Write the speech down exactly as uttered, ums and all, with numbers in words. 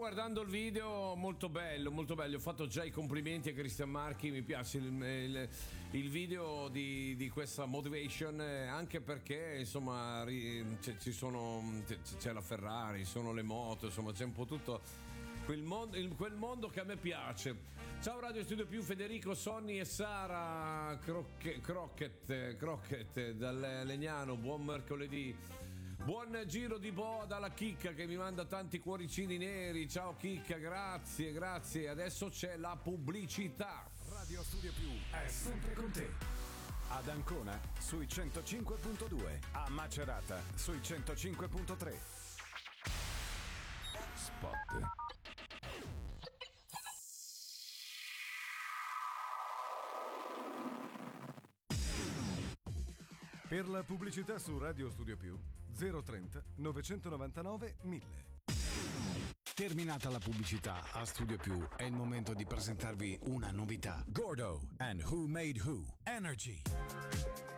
guardando il video, molto bello, molto bello. Ho fatto già i complimenti a Cristian Marchi. Mi piace il, il, il video di, di questa motivation, anche perché insomma ci sono, c'è la Ferrari, sono le moto, insomma c'è un po' tutto quel mondo, quel mondo che a me piace. Ciao Radio Studio Più, Federico, Sonny e Sara Crocche, Crockett, Crockett dal Legnano. Buon mercoledì. Buon giro di boa dalla Chicca che mi manda tanti cuoricini neri. Ciao Chicca, grazie, grazie. Adesso c'è la pubblicità. Radio Studio Più è sempre con te. Ad Ancona sui centocinque virgola due, a Macerata sui centocinque virgola tre. Spot. Per la pubblicità su Radio Studio Più zero trenta novecentonovantanove mille. Terminata la pubblicità a Studio Più, è il momento di presentarvi una novità. Gordo and Who Made Who Energy.